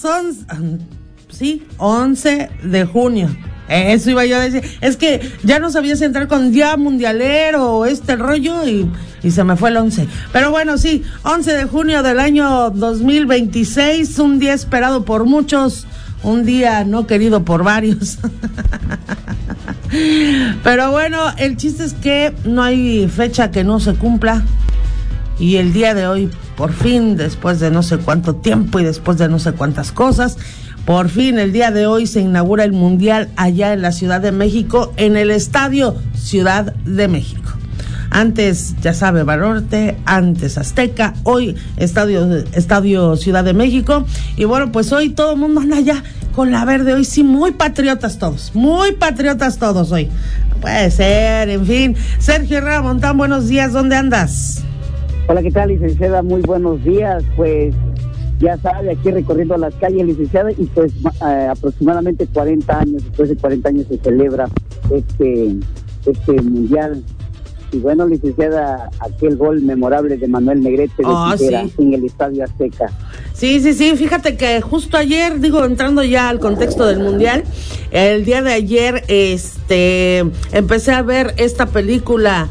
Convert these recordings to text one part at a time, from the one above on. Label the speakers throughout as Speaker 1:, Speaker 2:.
Speaker 1: 11 de junio. Eso iba yo a decir. Es que ya no sabía si entrar con Día Mundialero o rollo y se me fue el 11. Pero bueno, sí, 11 de junio del año 2026, un día esperado por muchos, un día no querido por varios. Pero bueno, el chiste es que no hay fecha que no se cumpla. Y el día de hoy, por fin, después de no sé cuánto tiempo y después de no sé cuántas cosas, por fin, el día de hoy se inaugura el Mundial allá en la Ciudad de México, en el Estadio Ciudad de México. Antes, ya sabe, Banorte, antes Azteca, hoy Estadio Ciudad de México. Y bueno, pues hoy todo el mundo anda ya con la verde, hoy sí, muy patriotas todos hoy. No puede ser, en fin. Sergio Herrera Montán, buenos días, ¿dónde andas?
Speaker 2: Hola, ¿qué tal, licenciada? Muy buenos días, pues ya sabe, aquí recorriendo las calles, licenciada, y pues aproximadamente 40 años, después de 40 años se celebra este mundial. Y bueno, licenciada, aquel gol memorable de Manuel Negrete de Tijera, sí, en el Estadio Azteca.
Speaker 1: Sí, fíjate que justo ayer, entrando ya al contexto del mundial, el día de ayer, empecé a ver esta película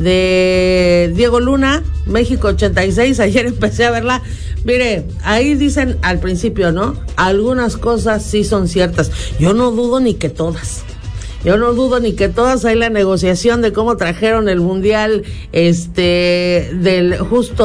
Speaker 1: de Diego Luna, México 86, ayer empecé a verla. Mire, ahí dicen al principio, ¿no? Algunas cosas sí son ciertas. Yo no dudo ni que todas. Hay la negociación de cómo trajeron el mundial, del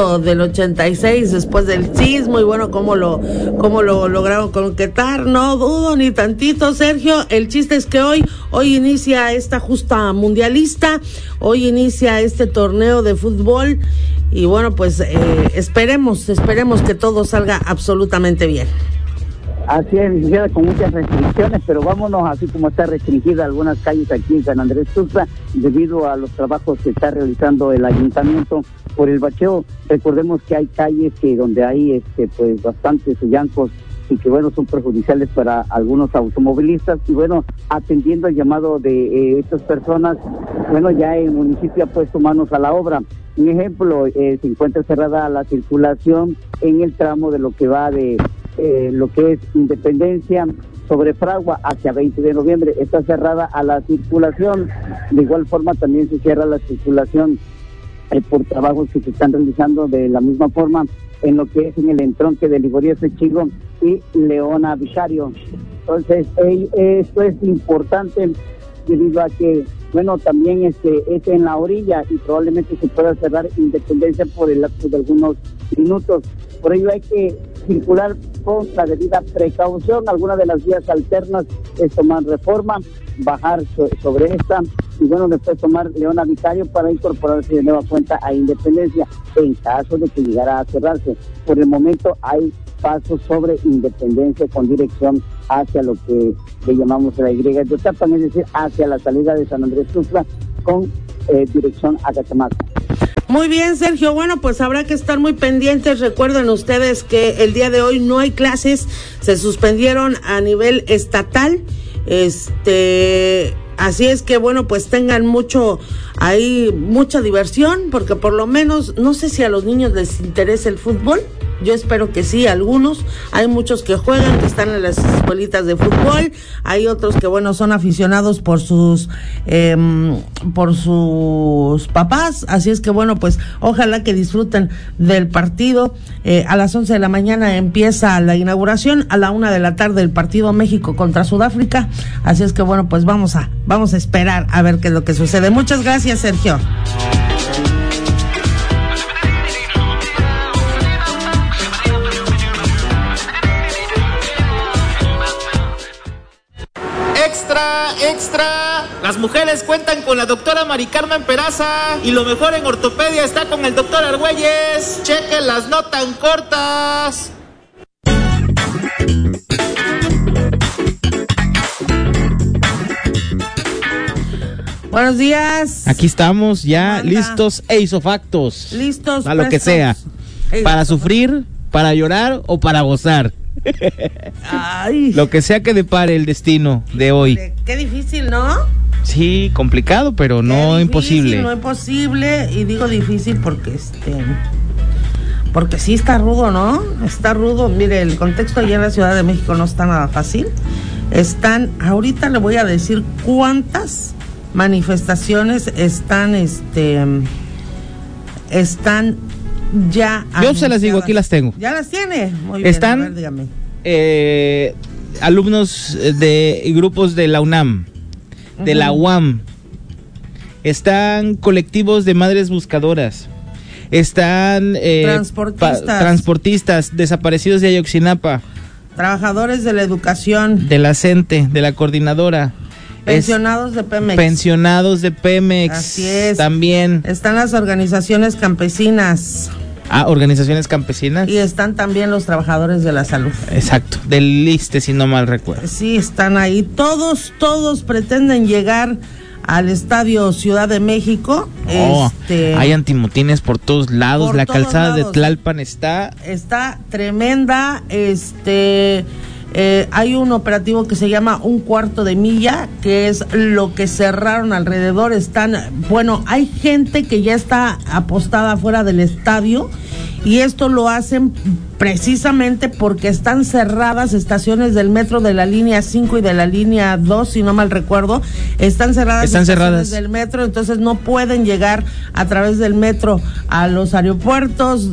Speaker 1: 86, después del sismo, y bueno, cómo lo lograron concretar. No dudo ni tantito, Sergio. El chiste es que hoy inicia esta justa mundialista, hoy inicia este torneo de fútbol, y bueno, pues esperemos que todo salga absolutamente bien.
Speaker 2: Así es, licenciada, con muchas restricciones, pero vámonos, así como está restringida algunas calles aquí en San Andrés Tuxtla, debido a los trabajos que está realizando el ayuntamiento por el bacheo. Recordemos que hay calles donde hay pues bastantes llancos y que bueno, son perjudiciales para algunos automovilistas, y bueno, atendiendo el llamado de estas personas, bueno, ya el municipio ha puesto manos a la obra. Un ejemplo, se encuentra cerrada la circulación en el tramo de lo que va de lo que es Independencia sobre Fragua hacia 20 de noviembre, está cerrada a la circulación. De igual forma también se cierra la circulación por trabajos que se están realizando de la misma forma en lo que es en el entronque de Ligorías Chigo y Leona Vicario. Entonces, esto es importante debido a que, bueno, también es en la orilla y probablemente se pueda cerrar Independencia por el lapso de algunos minutos. Por ello hay que circular con la debida precaución. Algunas de las vías alternas es tomar Reforma, bajar sobre esta y bueno, después tomar Leona Vicario para incorporarse de nueva cuenta a Independencia en caso de que llegara a cerrarse. Por el momento hay pasos sobre Independencia con dirección hacia lo que le llamamos la Y de Otapan, es decir, hacia la salida de San Andrés Tuxtla con dirección a Catemaco.
Speaker 1: Muy bien, Sergio. Bueno, pues habrá que estar muy pendientes. Recuerden ustedes que el día de hoy no hay clases, se suspendieron a nivel estatal. Así es que bueno, pues tengan mucha diversión, porque por lo menos, no sé si a los niños les interesa el fútbol. Yo espero que sí, algunos. Hay muchos que juegan, que están en las escuelitas de fútbol. Hay otros que, bueno, son aficionados por sus papás. Así es que, bueno, pues ojalá que disfruten del partido. A las 11 de la mañana empieza la inauguración. A la 1 de la tarde el partido México contra Sudáfrica. Así es que, bueno, pues vamos a esperar a ver qué es lo que sucede. Muchas gracias, Sergio.
Speaker 3: Extra, las mujeres cuentan con la doctora Mari Carmen Peraza y lo mejor en ortopedia está con el doctor Argüelles. Chequen las no tan cortas.
Speaker 1: Buenos días.
Speaker 4: Aquí estamos ya listos e isofactos.
Speaker 1: Listos
Speaker 4: a lo prestos. Que sea. Para sufrir, para llorar o para gozar.
Speaker 1: Ay.
Speaker 4: Lo que sea que depare el destino de hoy.
Speaker 1: Qué difícil, ¿no?
Speaker 4: Sí, complicado, pero no imposible.
Speaker 1: No imposible, y digo difícil porque porque sí está rudo, ¿no? Está rudo. Mire, el contexto allá en la Ciudad de México no está nada fácil. Ahorita le voy a decir cuántas manifestaciones están ya anunciadas.
Speaker 4: Yo se las digo, aquí las tengo.
Speaker 1: ¿Ya las tiene? Muy bien,
Speaker 4: están,
Speaker 1: a ver, dígame.
Speaker 4: Alumnos de grupos de la UNAM, de la UAM, están colectivos de madres buscadoras, están transportistas desaparecidos de Ayotzinapa,
Speaker 1: trabajadores de la educación,
Speaker 4: de la CENTE, de la coordinadora,
Speaker 1: pensionados de Pemex.
Speaker 4: Pensionados de Pemex.
Speaker 1: Así es.
Speaker 4: También
Speaker 1: están las organizaciones campesinas.
Speaker 4: Organizaciones campesinas.
Speaker 1: Y están también los trabajadores de la salud.
Speaker 4: Exacto, del ISSSTE, si no mal recuerdo.
Speaker 1: Sí, están ahí. Todos pretenden llegar al Estadio Ciudad de México.
Speaker 4: Hay antimotines por todos lados. Por la calzada de Tlalpan está
Speaker 1: tremenda. Hay un operativo que se llama Un Cuarto de Milla, que es lo que cerraron alrededor. Hay gente que ya está apostada fuera del estadio, y esto lo hacen precisamente porque están cerradas estaciones del metro de la línea 5 y de la línea 2, si no mal recuerdo. Están cerradas del metro, entonces no pueden llegar a través del metro a los aeropuertos.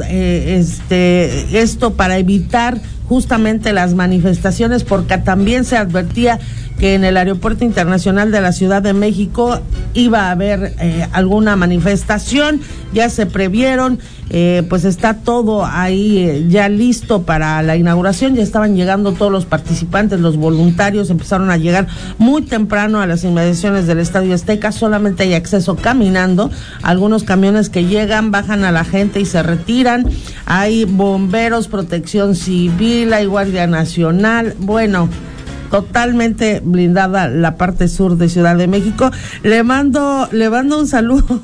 Speaker 1: Esto para evitar justamente las manifestaciones, porque también se advertía que en el Aeropuerto Internacional de la Ciudad de México iba a haber alguna manifestación. Ya se previeron, pues está todo ahí ya listo para la inauguración. Ya estaban llegando todos los participantes, los voluntarios empezaron a llegar muy temprano a las inmediaciones del Estadio Azteca. Solamente hay acceso caminando, algunos camiones que llegan, bajan a la gente y se retiran. Hay bomberos, protección civil, hay Guardia Nacional. Bueno, totalmente blindada la parte sur de Ciudad de México. Le mando un saludo.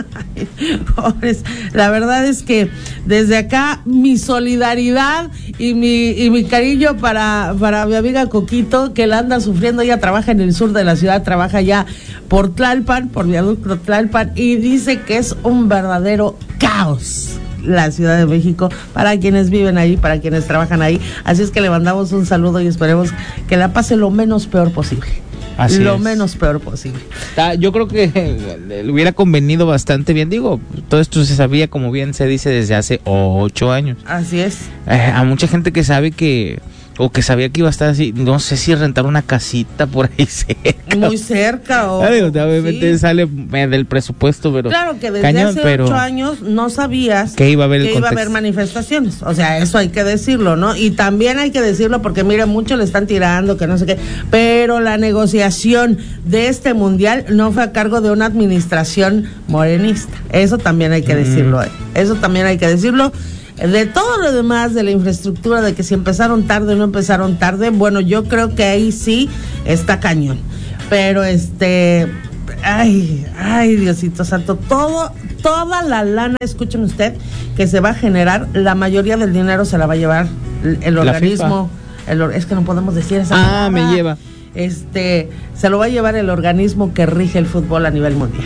Speaker 1: Pobres, la verdad es que desde acá mi solidaridad y mi cariño para mi amiga Coquito, que la anda sufriendo. Ella trabaja en el sur de la ciudad, trabaja ya por Tlalpan, por Viaducto Tlalpan, y dice que es un verdadero caos la Ciudad de México para quienes viven ahí, para quienes trabajan ahí. Así es que le mandamos un saludo y esperemos que la pase lo menos peor posible. Menos peor posible.
Speaker 4: Yo creo que le hubiera convenido bastante bien. Digo, todo esto se sabía, como bien se dice, desde hace 8 años.
Speaker 1: Así es.
Speaker 4: A mucha gente que sabe o que sabía que iba a estar así, no sé si rentar una casita por ahí cerca.
Speaker 1: Muy cerca.
Speaker 4: Obviamente sí, sale del presupuesto, pero
Speaker 1: claro que desde hace 8 años no sabías
Speaker 4: que iba a haber
Speaker 1: manifestaciones. O sea, eso hay que decirlo, ¿no? Y también hay que decirlo porque, mire, muchos le están tirando, que no sé qué, pero la negociación de este mundial no fue a cargo de una administración morenista. Eso también hay que decirlo. Eso también hay que decirlo. De todo lo demás, de la infraestructura, de que si empezaron tarde o no empezaron tarde, bueno, yo creo que ahí sí está cañón. Pero ay, Diosito Santo, toda la lana, escúcheme usted, que se va a generar, la mayoría del dinero se la va a llevar el organismo. Es que no podemos decir esa palabra.
Speaker 4: Me lleva.
Speaker 1: Se lo va a llevar el organismo que rige el fútbol a nivel mundial.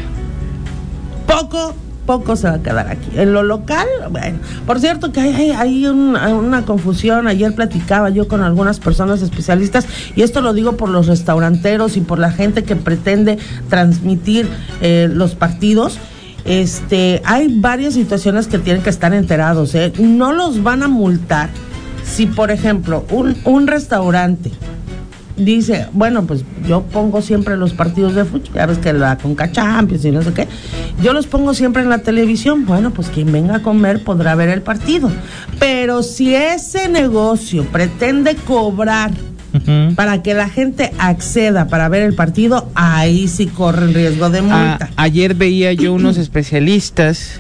Speaker 1: Poco se va a quedar aquí. En lo local, bueno, por cierto que hay una confusión. Ayer platicaba yo con algunas personas especialistas, y esto lo digo por los restauranteros y por la gente que pretende transmitir los partidos. Hay varias situaciones que tienen que estar enterados. No los van a multar si, por ejemplo, un restaurante dice, bueno, pues yo pongo siempre los partidos de fútbol, ya ves que la Conca Champions y no sé qué, yo los pongo siempre en la televisión. Bueno, pues quien venga a comer podrá ver el partido. Pero si ese negocio pretende cobrar para que la gente acceda para ver el partido, ahí sí corren riesgo de multa.
Speaker 4: Ayer veía yo unos especialistas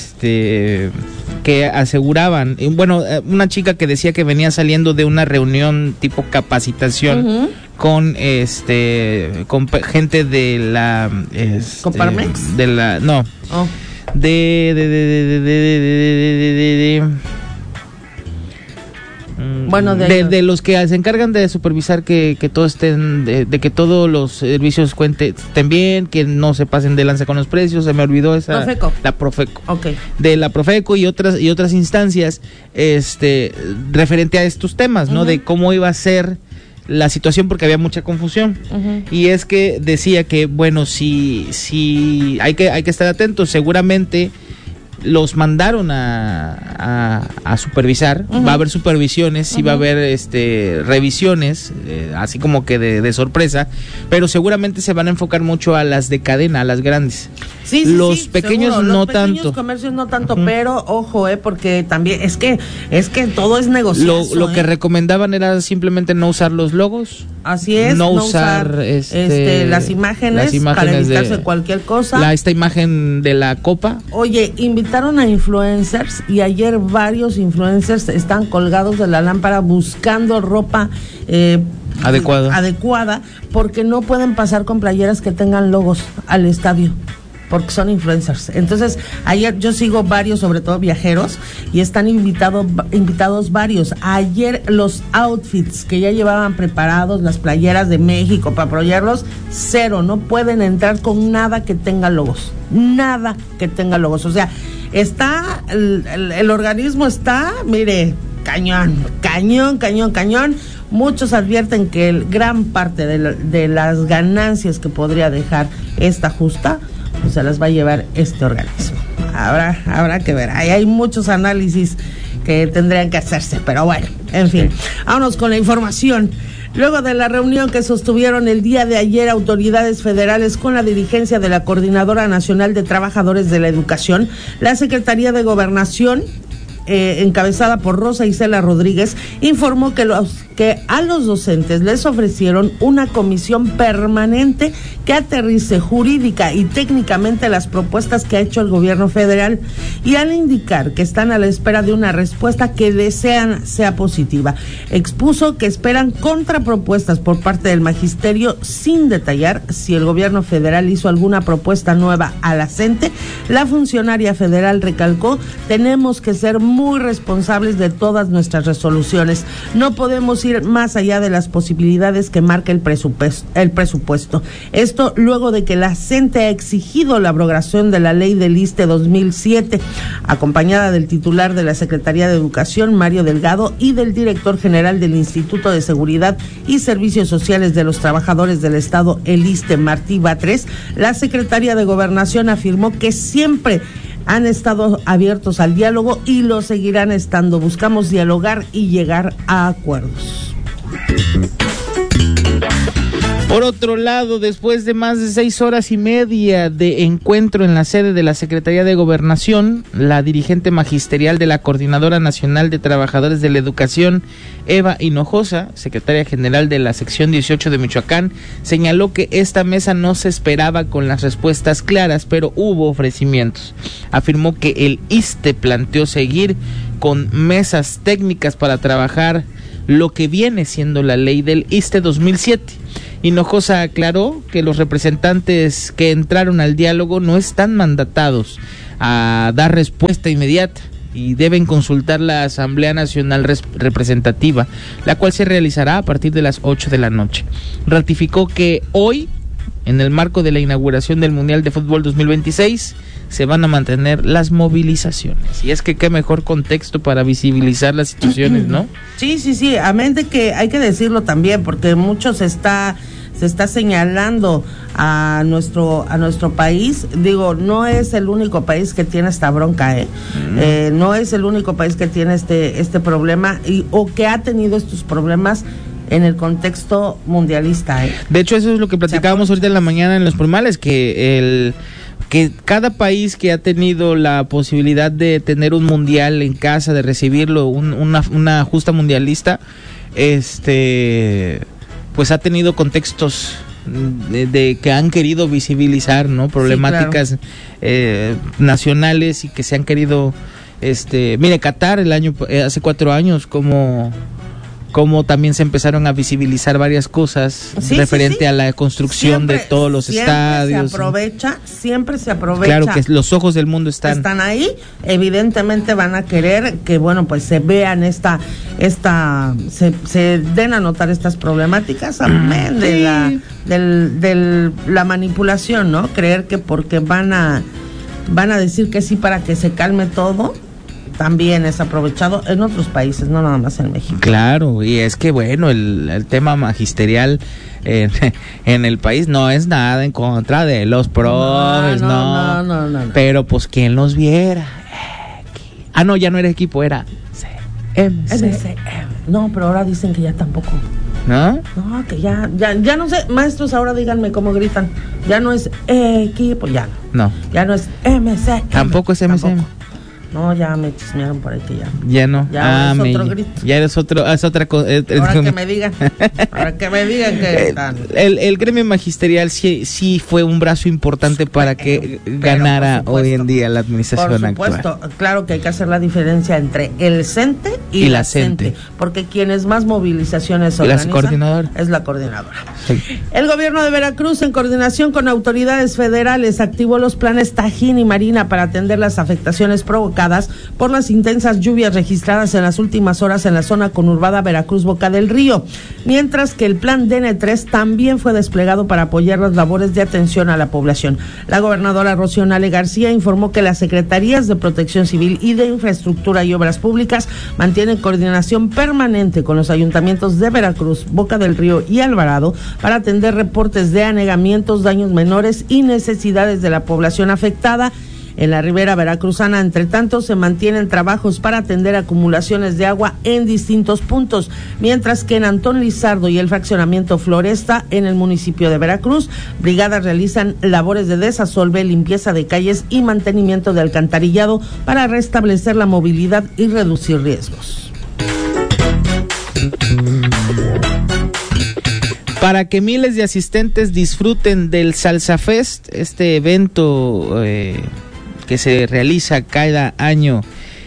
Speaker 4: que aseguraban, una chica que decía que venía saliendo de una reunión tipo capacitación con gente de la
Speaker 1: ¿Coparmex?
Speaker 4: De la
Speaker 1: Bueno,
Speaker 4: de los que se encargan de supervisar que todo estén, de que todos los servicios estén bien, que no se pasen de lanza con los precios. Se me olvidó esa.
Speaker 1: Profeco.
Speaker 4: La Profeco.
Speaker 1: Okay.
Speaker 4: De la Profeco y otras instancias, referente a estos temas, ¿no? De cómo iba a ser la situación, porque había mucha confusión. Y es que decía que, bueno, si hay que estar atentos. Seguramente los mandaron a supervisar. Va a haber supervisiones, sí va a haber revisiones, así como que de sorpresa, pero seguramente se van a enfocar mucho a las de cadena, a las grandes. Los pequeños
Speaker 1: seguro.
Speaker 4: no
Speaker 1: Los pequeños
Speaker 4: tanto.
Speaker 1: Comercios no tanto, pero ojo, porque también es que todo es negociazo.
Speaker 4: Lo que recomendaban era simplemente no usar los logos.
Speaker 1: Así es,
Speaker 4: no usar
Speaker 1: las imágenes para evitarse cualquier cosa.
Speaker 4: Esta imagen de la copa.
Speaker 1: Oye, invitaron a influencers y ayer varios influencers están colgados de la lámpara buscando ropa adecuada, porque no pueden pasar con playeras que tengan logos al estadio, porque son influencers. Entonces, ayer yo sigo varios, sobre todo viajeros, y están invitados varios. Ayer los outfits que ya llevaban preparados, las playeras de México para apoyarlos, cero, no pueden entrar con nada que tenga logos. O sea, está, el organismo está, mire, cañón. Muchos advierten que gran parte de las ganancias que podría dejar esta justa, pues se las va a llevar este organismo. Habrá que ver. Ahí hay muchos análisis que tendrían que hacerse, pero bueno, en fin. Vámonos con la información. Luego de la reunión que sostuvieron el día de ayer autoridades federales con la dirigencia de la Coordinadora Nacional de Trabajadores de la Educación, la Secretaría de Gobernación, encabezada por Rosa Isela Rodríguez, informó que a los docentes les ofrecieron una comisión permanente que aterrice jurídica y técnicamente las propuestas que ha hecho el gobierno federal, y al indicar que están a la espera de una respuesta que desean sea positiva, expuso que esperan contrapropuestas por parte del magisterio, sin detallar si el gobierno federal hizo alguna propuesta nueva a la CENTE. La funcionaria federal recalcó: tenemos que ser muy responsables de todas nuestras resoluciones. No podemos ir más allá de las posibilidades que marca el presupuesto. Esto luego de que la CENTE ha exigido la abrogación de la ley del ISSSTE 2007, acompañada del titular de la Secretaría de Educación, Mario Delgado, y del director general del Instituto de Seguridad y Servicios Sociales de los Trabajadores del Estado, el ISSSTE, Martí Batres. La secretaria de Gobernación afirmó que siempre han estado abiertos al diálogo y lo seguirán estando. Buscamos dialogar y llegar a acuerdos.
Speaker 4: Por otro lado, después de más de 6 horas y media de encuentro en la sede de la Secretaría de Gobernación, la dirigente magisterial de la Coordinadora Nacional de Trabajadores de la Educación, Eva Hinojosa, secretaria general de la sección 18 de Michoacán, señaló que esta mesa no se esperaba con las respuestas claras, pero hubo ofrecimientos. Afirmó que el ISSSTE planteó seguir con mesas técnicas para trabajar lo que viene siendo la ley del ISSSTE 2007. Hinojosa aclaró que los representantes que entraron al diálogo no están mandatados a dar respuesta inmediata y deben consultar la Asamblea Nacional Representativa, la cual se realizará a partir de las 8 de la noche. Ratificó que hoy, en el marco de la inauguración del Mundial de Fútbol 2026, se van a mantener las movilizaciones. Y es que qué mejor contexto para visibilizar las situaciones, ¿no?
Speaker 1: Sí, a mente que hay que decirlo también, porque mucho se está señalando a nuestro país. Digo, no es el único país que tiene esta bronca, no es el único país que tiene este problema o que ha tenido estos problemas en el contexto mundialista.
Speaker 4: De hecho, eso es lo que platicábamos ahorita en la mañana en los primales, que cada país que ha tenido la posibilidad de tener un mundial en casa, de recibirlo, una justa mundialista, pues ha tenido contextos de que han querido visibilizar, ¿no? Problemáticas, sí, claro, nacionales, y que se han querido, mire, Qatar hace 4 años, como como también se empezaron a visibilizar varias cosas referente a la construcción de todos los estadios.
Speaker 1: Siempre se aprovecha.
Speaker 4: Claro que los ojos del mundo están
Speaker 1: ahí, evidentemente van a querer que, bueno, pues se vean se den a notar estas problemáticas, amén de la manipulación, ¿no? Creer que porque van a decir que sí para que se calme todo, también es aprovechado en otros países, no nada más en México.
Speaker 4: Claro, y es que bueno, el tema magisterial en el país no es nada en contra de los profes, no. Pero pues quien los viera. No, ya no era equipo, era MCM.
Speaker 1: No, pero ahora dicen que ya tampoco.
Speaker 4: ¿No?
Speaker 1: No, que ya no sé, maestros, ahora díganme cómo gritan. Ya no es equipo, ya no. Ya no es MCM.
Speaker 4: Tampoco es MCM. Tampoco.
Speaker 1: No, ya me chismearon por ahí que ya.
Speaker 4: Ya no.
Speaker 1: Ya es otro grito.
Speaker 4: Ya eres otro, es otra cosa.
Speaker 1: Ahora que me digan que están.
Speaker 4: El gremio magisterial sí fue un brazo importante para que ganara hoy en día la administración actual.
Speaker 1: Por supuesto, claro que hay que hacer la diferencia entre el CENTE y la CENTE, porque quienes más movilizaciones organizan es la coordinadora. Sí. El gobierno de Veracruz, en coordinación con autoridades federales, activó los planes Tajín y Marina para atender las afectaciones provocadas por las intensas lluvias registradas en las últimas horas en la zona conurbada Veracruz-Boca del Río, mientras que el plan DN3 también fue desplegado para apoyar las labores de atención a la población. La gobernadora Rocío Nale García informó que las secretarías de Protección Civil y de Infraestructura y Obras Públicas mantienen coordinación permanente con los ayuntamientos de Veracruz, Boca del Río y Alvarado para atender reportes de anegamientos, daños menores y necesidades de la población afectada. En la ribera veracruzana, entre tanto, se mantienen trabajos para atender acumulaciones de agua en distintos puntos, mientras que en Antón Lizardo y el fraccionamiento Floresta, en el municipio de Veracruz, brigadas realizan labores de desasolve, limpieza de calles y mantenimiento de alcantarillado para restablecer la movilidad y reducir riesgos.
Speaker 4: Para que miles de asistentes disfruten del Salsa Fest, este evento que se realiza cada año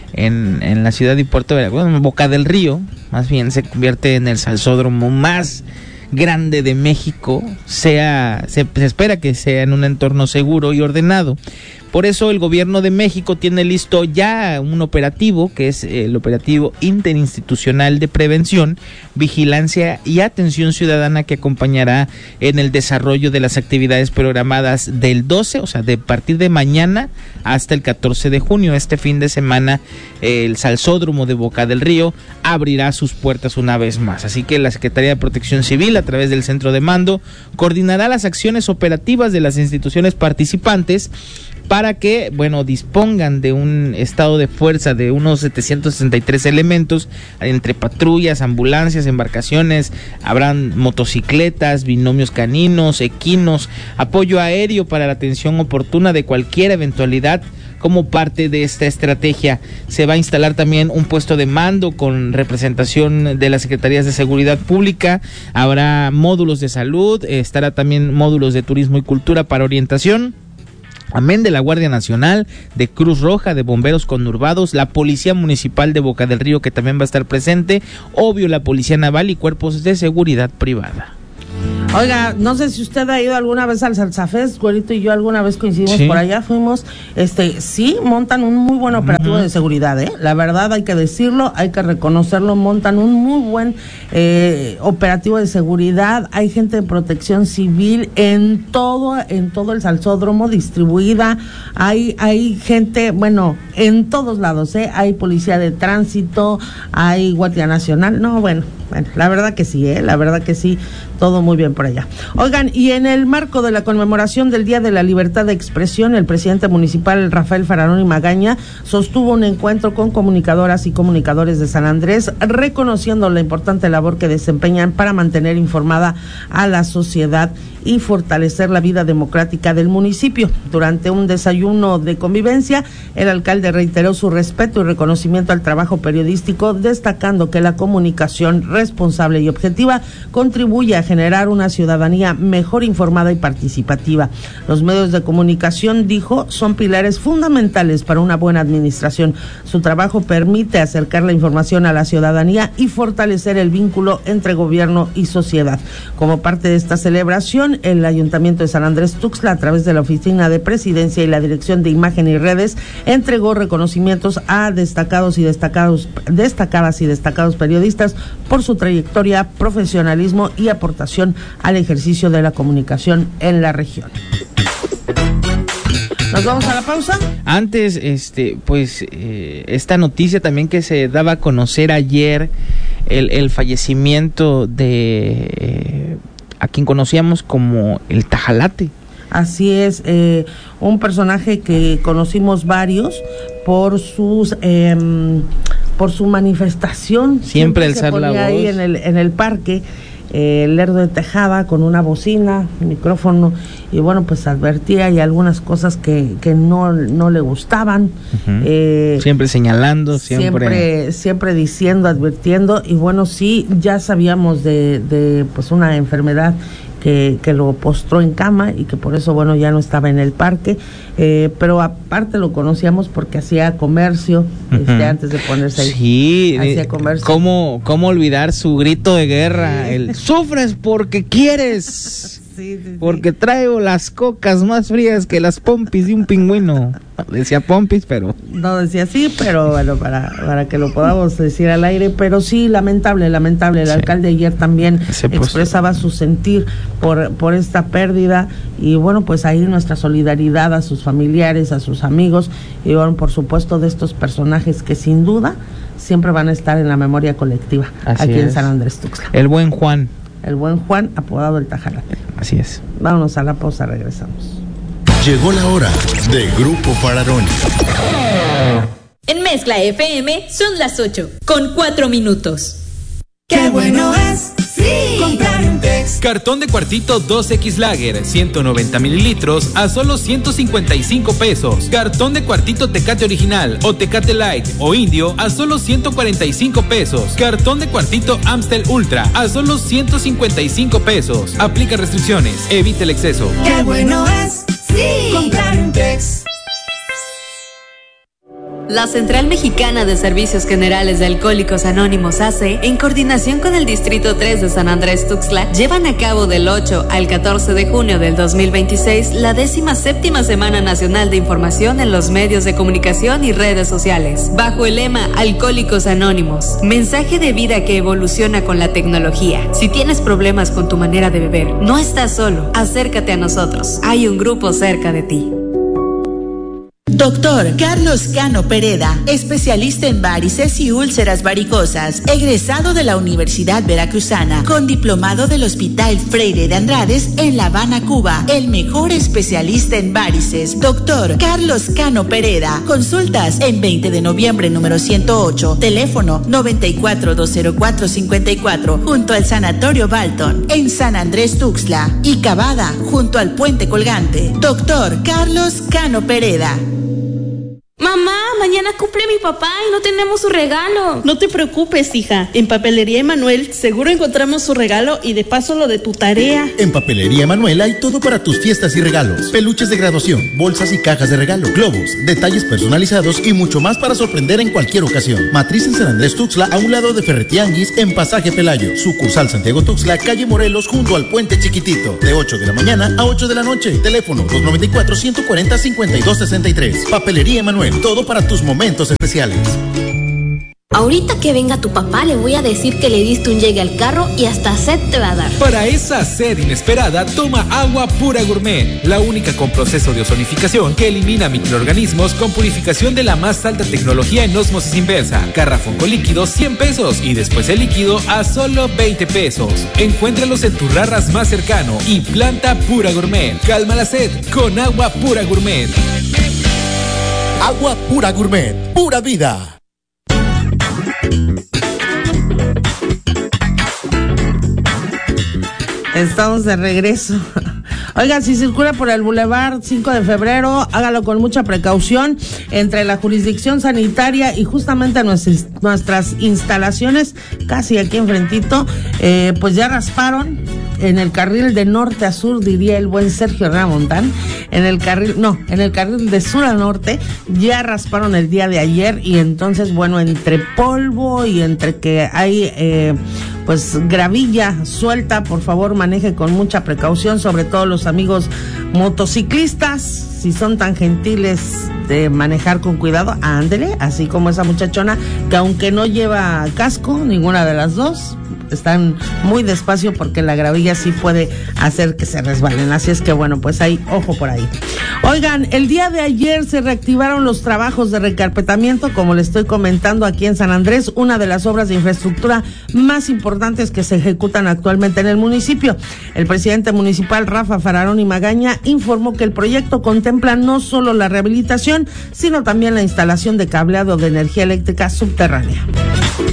Speaker 4: en la ciudad y puerto de Veracruz, en Boca del Río, más bien se convierte en el salsódromo más grande de México, se espera que sea en un entorno seguro y ordenado. Por eso el gobierno de México tiene listo ya un operativo, que es el operativo interinstitucional de prevención, vigilancia y atención ciudadana, que acompañará en el desarrollo de las actividades programadas del 12, o sea, de partir de mañana hasta el 14 de junio. Este fin de semana el Salsódromo de Boca del Río abrirá sus puertas una vez más. Así que la Secretaría de Protección Civil, a través del Centro de Mando, coordinará las acciones operativas de las instituciones participantes para que, dispongan de un estado de fuerza de unos 763 elementos, entre patrullas, ambulancias, embarcaciones, habrán motocicletas, binomios caninos, equinos, apoyo aéreo para la atención oportuna de cualquier eventualidad. Como parte de esta estrategia, se va a instalar también un puesto de mando con representación de las Secretarías de Seguridad Pública, habrá módulos de salud, estará también módulos de turismo y cultura para orientación, amén de la Guardia Nacional, de Cruz Roja, de Bomberos Conurbados, la Policía Municipal de Boca del Río, que también va a estar presente, obvio la Policía Naval y cuerpos de seguridad privada.
Speaker 1: Oiga, no sé si usted ha ido alguna vez al Salsa Fest, Güerito y yo alguna vez coincidimos por allá, fuimos, sí, montan un muy buen operativo de seguridad, la verdad hay que decirlo, hay que reconocerlo, montan un muy buen operativo de seguridad, hay gente de Protección Civil en todo el salsódromo distribuida, hay gente, en todos lados, hay policía de tránsito, hay Guardia Nacional, la verdad que sí, todo muy bien por allá. Oigan, y en el marco de la conmemoración del Día de la Libertad de Expresión, el presidente municipal Rafael Fararoni Magaña sostuvo un encuentro con comunicadoras y comunicadores de San Andrés, reconociendo la importante labor que desempeñan para mantener informada a la sociedad y fortalecer la vida democrática del municipio. Durante un desayuno de convivencia, el alcalde reiteró su respeto y reconocimiento al trabajo periodístico, destacando que la comunicación responsable y objetiva contribuye a generar una ciudadanía mejor informada y participativa. Los medios de comunicación, dijo, son pilares fundamentales para una buena administración. Su trabajo permite acercar la información a la ciudadanía y fortalecer el vínculo entre gobierno y sociedad. Como parte de esta celebración, el Ayuntamiento de San Andrés Tuxtla, a través de la Oficina de Presidencia y la Dirección de Imagen y Redes, entregó reconocimientos a destacadas y destacados periodistas por su trayectoria, profesionalismo y aportación al ejercicio de la comunicación en la región. ¿Nos vamos a la pausa?
Speaker 4: Antes, esta noticia también que se daba a conocer ayer, el fallecimiento de a quien conocíamos como el Tajalate.
Speaker 1: Así es, un personaje que conocimos varios por sus por su manifestación.
Speaker 4: Siempre alzar la voz.
Speaker 1: Ahí en el parque. Lerdo de Tejada con una bocina, micrófono, y bueno, pues advertía y algunas cosas que no le gustaban.
Speaker 4: Uh-huh. Siempre señalando,
Speaker 1: siempre diciendo, advirtiendo, y bueno, sí, ya sabíamos de pues una enfermedad que lo postró en cama y que por eso, bueno, ya no estaba en el parque, pero aparte lo conocíamos porque hacía comercio, antes de ponerse ahí.
Speaker 4: Sí,
Speaker 1: hacía comercio.
Speaker 4: ¿Cómo olvidar su grito de guerra? Sí. El sufres porque quieres. Sí. Porque traigo las cocas más frías que las pompis de un pingüino. Decía pompis, pero...
Speaker 1: No decía así, pero bueno, para que lo podamos decir al aire. Pero sí, lamentable. El
Speaker 4: sí.
Speaker 1: Alcalde ayer también expresaba su sentir por esta pérdida. Y bueno, pues ahí nuestra solidaridad a sus familiares, a sus amigos. Y bueno, por supuesto, de estos personajes que sin duda siempre van a estar en la memoria colectiva.
Speaker 4: Así
Speaker 1: aquí
Speaker 4: es.
Speaker 1: En San Andrés Tuxtla.
Speaker 4: El buen Juan.
Speaker 1: El buen Juan, apodado el Tajalate.
Speaker 4: Así es.
Speaker 1: Vámonos a la pausa, regresamos.
Speaker 5: Llegó la hora de Grupo Fararoni.
Speaker 6: En Mezcla FM son las 8:04.
Speaker 7: ¡Qué bueno es! ¡Sí! Comprar un Tex.
Speaker 8: Cartón de cuartito 2X Lager, 190 mililitros a solo 155 pesos. Cartón de cuartito Tecate Original o Tecate Light o Indio a solo 145 pesos. Cartón de cuartito Amstel Ultra a solo 155 pesos. Aplica restricciones, evite el exceso.
Speaker 7: ¡Qué bueno es! ¡Sí! Comprar un Tex.
Speaker 6: La Central Mexicana de Servicios Generales de Alcohólicos Anónimos AC, en coordinación con el Distrito 3 de San Andrés Tuxtla, llevan a cabo del 8 al 14 de junio del 2026 la 17ª Semana Nacional de Información en los Medios de Comunicación y Redes Sociales, bajo el lema Alcohólicos Anónimos, mensaje de vida que evoluciona con la tecnología. Si tienes problemas con tu manera de beber, no estás solo, acércate a nosotros, hay un grupo cerca de ti.
Speaker 9: Doctor Carlos Cano Pereda, especialista en varices y úlceras varicosas, egresado de la Universidad Veracruzana, con diplomado del Hospital Freire de Andrades en La Habana, Cuba, el mejor especialista en varices. Doctor Carlos Cano Pereda, consultas en 20 de noviembre número 108, teléfono 94-204-54, junto al Sanatorio Balton, en San Andrés Tuxtla, y Cavada, junto al Puente Colgante. Doctor Carlos Cano Pereda.
Speaker 10: Mamá, mañana cumple mi papá y no tenemos su regalo.
Speaker 11: No te preocupes, hija. En Papelería Emanuel seguro encontramos su regalo y de paso lo de tu tarea.
Speaker 5: En Papelería Emanuel hay todo para tus fiestas y regalos. Peluches de graduación, bolsas y cajas de regalo, globos, detalles personalizados y mucho más para sorprender en cualquier ocasión. Matriz en San Andrés Tuxtla, a un lado de Ferretianguis, en Pasaje Pelayo. Sucursal Santiago Tuxtla, calle Morelos, junto al Puente Chiquitito. De 8 de la mañana a 8 de la noche. Teléfono 294-140-5263. Papelería Emanuel. Todo para tus momentos especiales.
Speaker 10: Ahorita que venga tu papá le voy a decir que le diste un llegue al carro y hasta sed te va a dar.
Speaker 8: Para esa sed inesperada, toma Agua Pura Gourmet, la única con proceso de ozonificación que elimina microorganismos con purificación de la más alta tecnología en ósmosis inversa. Garrafón con líquido 100 pesos y después el líquido a solo 20 pesos. Encuéntralos en tu Rarras más cercano y Planta Pura Gourmet. Calma la sed con Agua Pura Gourmet.
Speaker 5: Agua Pura Gourmet, pura vida.
Speaker 1: Estamos de regreso Oigan, si circula por el Boulevard 5 de Febrero, hágalo con mucha precaución. Entre la jurisdicción sanitaria y justamente nuestras instalaciones, casi aquí enfrentito, pues ya rasparon en el carril de norte a sur, diría el buen Sergio Herrera Montán. En el carril de sur a norte ya rasparon el día de ayer, y entonces, bueno, entre polvo y entre que hay pues gravilla suelta, por favor maneje con mucha precaución, sobre todo los amigos motociclistas, si son tan gentiles de manejar con cuidado, ándele, así como esa muchachona que aunque no lleva casco, ninguna de las dos, están muy despacio porque la gravilla sí puede hacer que se resbalen, así es que bueno, pues hay ojo por ahí. Oigan, el día de ayer se reactivaron los trabajos de recarpetamiento, como le estoy comentando, aquí en San Andrés, una de las obras de infraestructura más importantes que se ejecutan actualmente en el municipio. El presidente municipal, Rafa Fararoni Magaña, informó que el proyecto contempla no solo la rehabilitación, sino también la instalación de cableado de energía eléctrica subterránea.